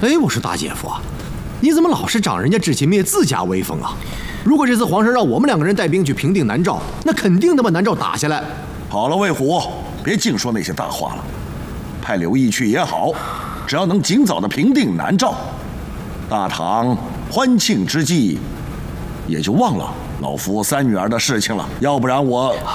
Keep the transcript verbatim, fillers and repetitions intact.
哎，我说大姐夫啊，你怎么老是长人家知青灭自家威风啊？如果这次皇上让我们两个人带兵去平定南诏，那肯定能把南诏打下来。 好了，魏虎，别净说那些大话了。派刘毅去也好，只要能尽早的平定南诏，大唐欢庆之际，也就忘了老夫三女儿的事情了。要不然我。